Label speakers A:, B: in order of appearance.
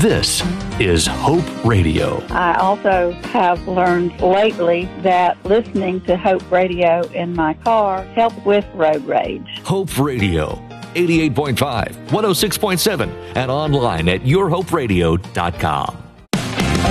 A: This is Hope Radio.
B: I also have learned lately that listening to Hope Radio in my car helps with road rage.
A: Hope Radio, 88.5, 106.7, and online at yourhoperadio.com.